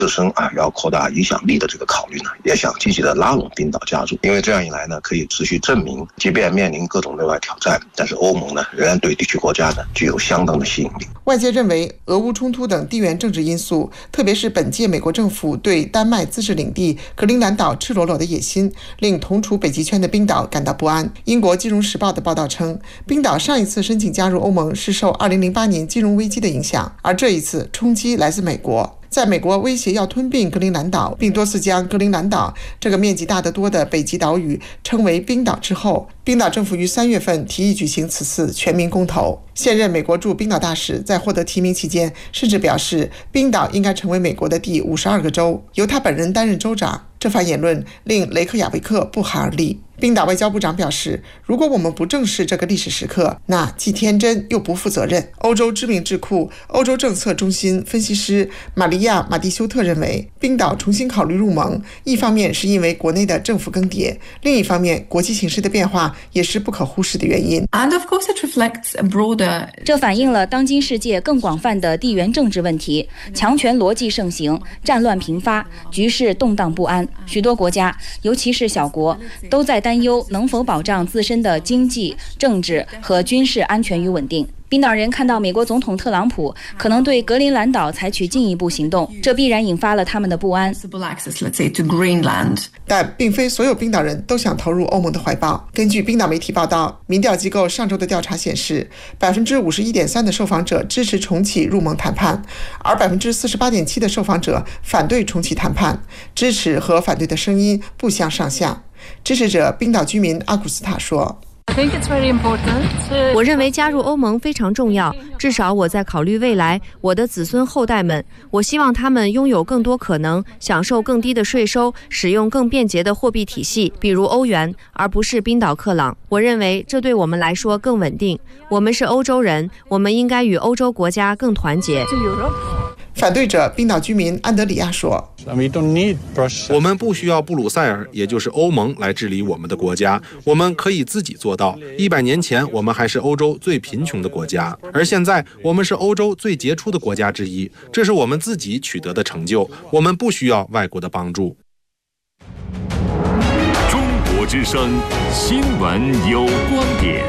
自身要扩大影响力的这个考虑呢，也想积极的拉拢冰岛加入，因为这样一来呢，可以持续证明，即便面临各种内外挑战，但是欧盟呢仍然对地区国家呢具有相当的吸引力。 外界认为，俄乌冲突等地缘政治因素，特别是本届美国政府对丹麦自治领地格陵兰岛赤裸裸的野心，令同处北极圈的冰岛感到不安。英国金融时报的报道称，冰岛上一次申请加入欧盟是受2008年金融危机的影响，而这一次冲击来自美国。在美国威胁要吞并格陵兰岛，并多次将格陵兰岛这个面积大得多的北极岛屿称为冰岛之后，冰岛政府于3月份提议举行此次全民公投。现任美国驻冰岛大使在获得提名期间甚至表示，冰岛应该成为美国的第52个州，由他本人担任州长。这番言论令雷克雅维克不寒而栗。冰岛外交部长表示，如果我们不正视这个历史时刻，那既天真又不负责任。欧洲知名智库欧洲政策中心分析师玛利亚·马蒂修特认为，冰岛重新考虑入盟，一方面是因为国内的政府更迭，另一方面国际形势的变化也是不可忽视的原因。 这反映了当今世界更广泛的地缘政治问题，强权逻辑盛行，战乱频发，局势动荡不安。许多国家，尤其是小国，都在担忧能否保障自身的经济、政治和军事安全与稳定。冰岛人看到美国总统特朗普可能对格陵兰岛采取进一步行动，这必然引发了他们的不安。 但并非所有冰岛人都想投入欧盟的怀抱。根据冰岛媒体报道，民调机构上周的调查显示，51.3%的受访者支持重启入盟谈判，而48.7%的受访者反对重启谈判，支持和反对的声音不相上下。支持者冰岛居民阿古斯塔说， 我认为加入欧盟非常重要，至少我在考虑未来我的子孙后代们，我希望他们拥有更多可能，享受更低的税收，使用更便捷的货币体系，比如欧元，而不是冰岛克朗。我认为这对我们来说更稳定。我们是欧洲人，我们应该与欧洲国家更团结。 反对者冰岛居民安德里亚说， 我们不需要布鲁塞尔，也就是欧盟来治理我们的国家，我们可以自己做到。100年前我们还是欧洲最贫穷的国家，而现在我们是欧洲最杰出的国家之一，这是我们自己取得的成就，我们不需要外国的帮助。 中国之声，新闻有观点。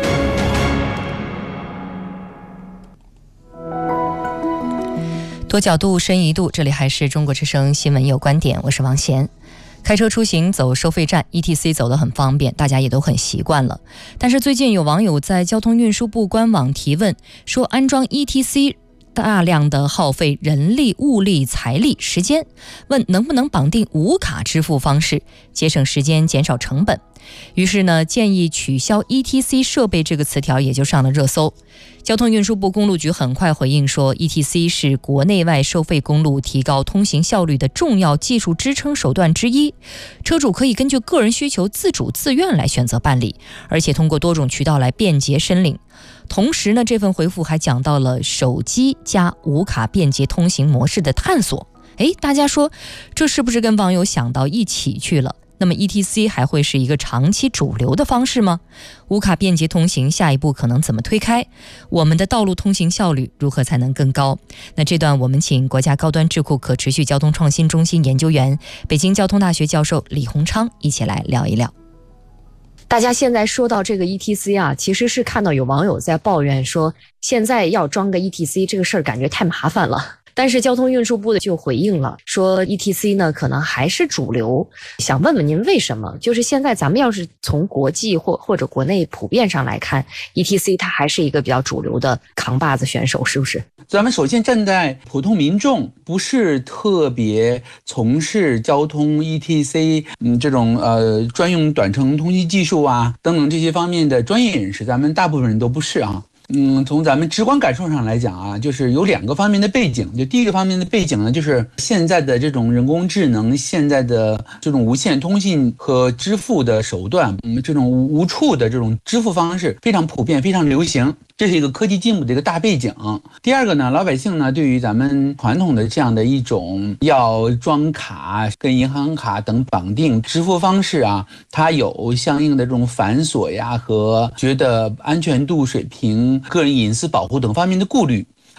多角度深一度，这里还是中国之声新闻有观点，我是王贤。开车出行走收费站 ETC 走得很方便，大家也都很习惯了。但是最近有网友在交通运输部官网提问，说安装 ETC 大量的耗费人力、物力、财力、时间，问能不能绑定无卡支付方式，节省时间、减少成本。于是呢，建议取消 ETC 设备这个词条也就上了热搜。交通运输部公路局很快回应说， ETC 是国内外收费公路提高通行效率的重要技术支撑手段之一，车主可以根据个人需求自主自愿来选择办理，而且通过多种渠道来便捷申领。同时呢，这份回复还讲到了手机加无卡便捷通行模式的探索。大家说这是不是跟网友想到一起去了？那么 ETC 还会是一个长期主流的方式吗？无卡便捷通行下一步可能怎么推开？我们的道路通行效率如何才能更高？那这段我们请国家高端智库可持续交通创新中心研究员、北京交通大学教授李洪昌一起来聊一聊。 大家现在说到这个 ETC 啊，其实是看到有网友在抱怨说，现在要装个 ETC 这个事儿感觉太麻烦了。但是交通运输部的就回应了，说 ETC 呢可能还是主流。想问问您为什么？就是现在咱们要是从国际或者国内普遍上来看， ETC 它还是一个比较主流的扛把子选手，是不是？ 咱们首先站在普通民众，不是特别从事交通 ETC 这种专用短程通信技术啊等等这些方面的专业人士，咱们大部分人都不是啊。从咱们直观感受上来讲啊，就是有2个方面的背景。就第一个方面的背景呢，就是现在的这种人工智能，现在的这种无线通信和支付的手段，这种无触的这种支付方式非常普遍，非常流行。这是一个科技进步的一个大背景。第二个呢，老百姓呢对于咱们传统的这样的一种要装卡跟银行卡等绑定支付方式啊，它有相应的这种繁琐呀和觉得安全度水平、个人隐私保护等方面的顾虑。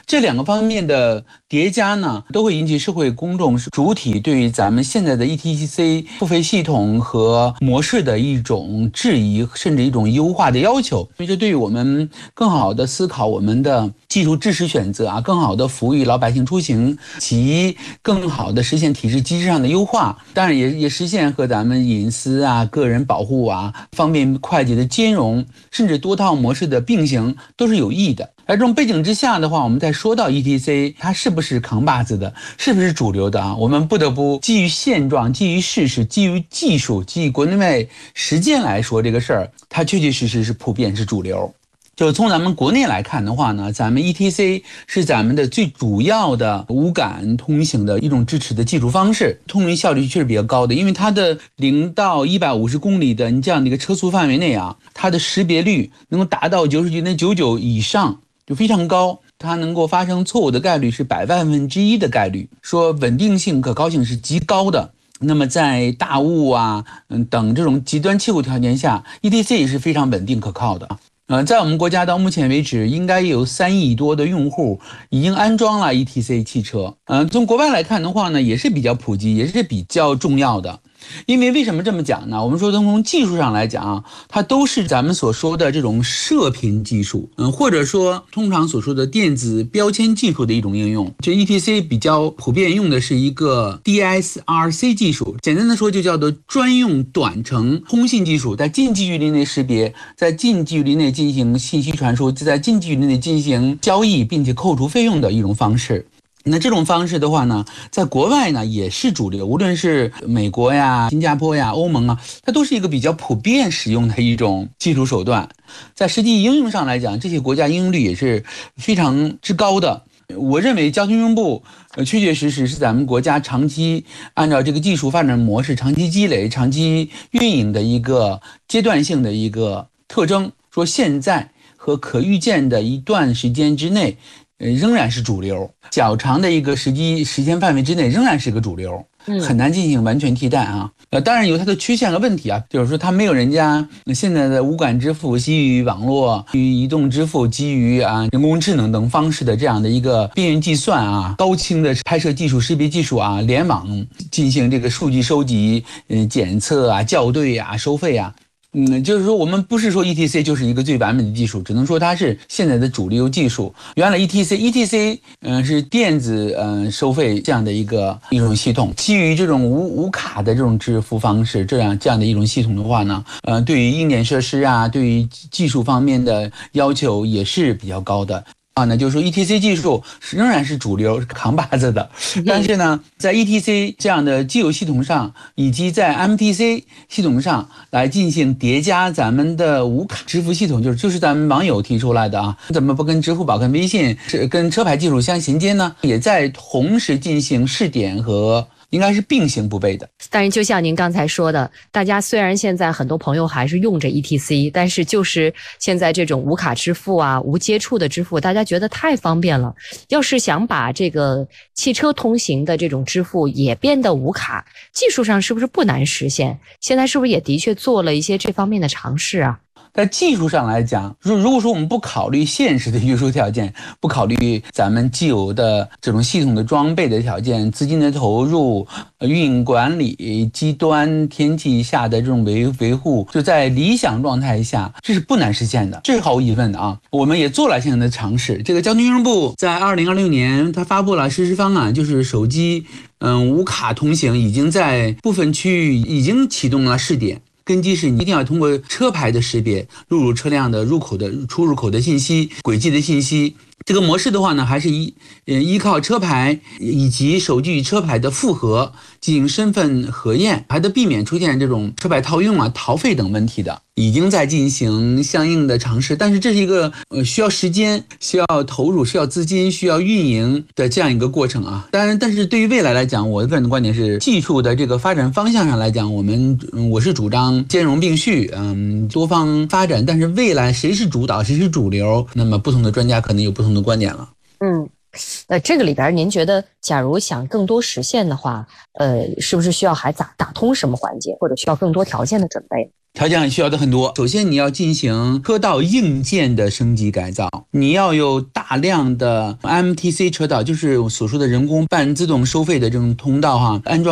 这两个方面的叠加呢，都会引起社会公众主体对于咱们现在的 ETC 付费系统和模式的一种质疑，甚至一种优化的要求。所以这对于我们更好的思考我们的技术支持选择啊，更好的服务老百姓出行，其更好的实现体制机制上的优化，当然也实现和咱们隐私啊、个人保护啊、方便快捷的兼容，甚至多套模式的并行，都是有益的。而这种背景之下的话，我们再说到 ETC 它是不是扛把子的，是不是主流的啊？我们不得不基于现状、基于事实、基于技术、基于国内外实践来说这个事儿，它确确实实是普遍是主流。就从咱们国内来看的话呢，咱们 ETC 是咱们的最主要的无感通行的一种支持的技术方式，通行效率确实比较高的，因为它的0到150公里的你这样的一个车速范围内啊，它的识别率能够达到99.99%以上，就非常高。它能够发生错误的概率是100%的概率，说稳定性、可靠性是极高的。那么在大雾啊等这种极端气候条件下 ，ETC 也是非常稳定可靠的。在我们国家到目前为止，应该有3亿多的用户已经安装了 ETC 汽车。从国外来看的话呢，也是比较普及，也是比较重要的。因为什么这么讲呢？我们说从技术上来讲，它都是咱们所说的这种射频技术，或者说通常所说的电子标签技术的一种应用。这 ETC 比较普遍用的是一个 DSRC 技术，简单的说就叫做专用短程通信技术，在近距离内识别，在近距离内进行信息传输，在近距离内进行交易，并且扣除费用的一种方式。那这种方式的话呢，在国外呢也是主流，无论是美国呀、新加坡呀、欧盟啊，它都是一个比较普遍使用的一种技术手段。在实际应用上来讲，这些国家应用率也是非常之高的。我认为交通运输部确确实实是咱们国家长期按照这个技术发展模式长期积累、长期运营的一个阶段性的一个特征。说现在和可预见的一段时间之内仍然是主流，较长的一个时间范围之内仍然是个主流，很难进行完全替代啊。当然有它的缺陷和问题啊，就是说它没有人家现在的无感支付、基于网络、基于移动支付、基于人工智能等方式的这样的一个边缘计算啊、高清的拍摄技术、识别技术啊、联网进行这个数据收集、检测啊、校对啊、收费啊。就是说我们不是说 ETC 就是一个最完美的技术，只能说它是现在的主流技术。原来 ETC 是电子收费这样的一种系统，基于这种无卡的这种支付方式，这样的一种系统的话呢，对于硬件设施啊，对于技术方面的要求也是比较高的。那就是说 ETC 技术仍然是主流扛把子的，但是呢，在 ETC 这样的既有系统上，以及在 MTC 系统上来进行叠加咱们的无卡支付系统，就是咱们网友提出来的啊，怎么不跟支付宝、跟微信、跟车牌技术相衔接呢？也在同时进行试点和应该是并行不悖的。 但是就像您刚才说的，大家虽然现在很多朋友还是用着 ETC， 但是就是现在这种无卡支付啊、无接触的支付，大家觉得太方便了。要是想把这个汽车通行的这种支付也变得无卡，技术上是不是不难实现？现在是不是也的确做了一些这方面的尝试啊？ 在技术上来讲，如果说我们不考虑现实的约束条件，不考虑咱们既有的这种系统的装备的条件、资金的投入、运营管理、极端天气下的这种维护，就在理想状态下，这是不难实现的，这是毫无疑问的啊。我们也做了相应的尝试。这个交通运输部在2026年，它发布了实施方案，就是手机无卡通行已经在部分区域已经启动了试点。根基是你一定要通过车牌的识别，录入车辆的入口的出入口的信息、轨迹的信息。这个模式的话呢，还是依靠车牌以及手机与车牌的复核进行身份核验，还得避免出现这种车牌套用啊、逃费等问题的，已经在进行相应的尝试。但是这是一个需要时间、需要投入、需要资金、需要运营的这样一个过程啊。但是对于未来来讲，我个人的观点是，技术的这个发展方向上来讲，我是主张兼容并蓄，多方发展。但是未来谁是主导，谁是主流，那么不同的专家可能有不同的观点了。 这个里边您觉得，假如想更多实现的话，是不是需要还打通什么环节，或者需要更多条件的准备？ 条件需要的很多。首先你要进行车道硬件的升级改造，你要有大量的 MTC 车道，就是所说的人工半自动收费的这种通道安装